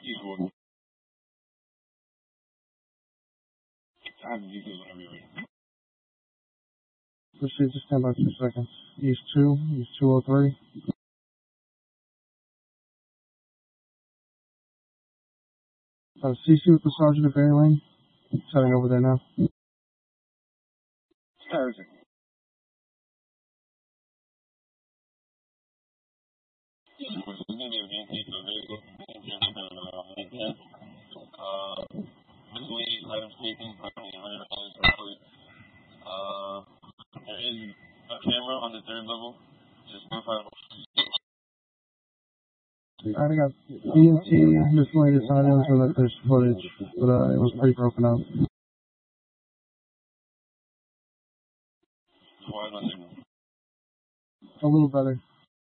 Equal. I have the details whenever you're ready. Proceed to stand by 2 seconds. East 2, East 203. CC with the Sergeant of Berry Lane. Heading over there now. Sergeant. It's going to be a VNT for a vehicle. Miscellaneous items taken, approximately $100 per foot. There is a camera on the 3rd level. Just verify. I got EMT, miscellaneous items, and that there's footage, but it was pretty broken up. A little better.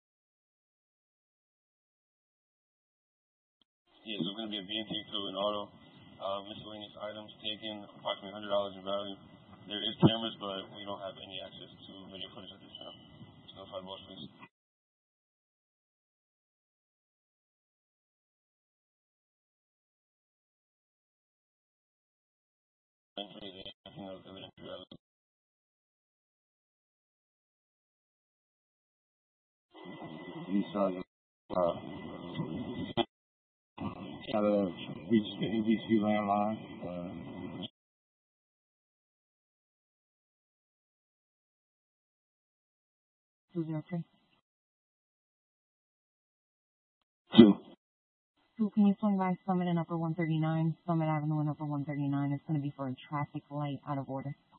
Yeah, so it's going to be a VNT to an auto. Miscellaneous items taken, approximately $100 in value. There is cameras, but we don't have any access to video footage at this time. So notify the boss, please. These sergeant got to reach the NBC landline. Is it okay? 2. 2, can you swing by Summit and Upper 139? Summit Avenue and Upper 139. It's going to be for a traffic light out of order.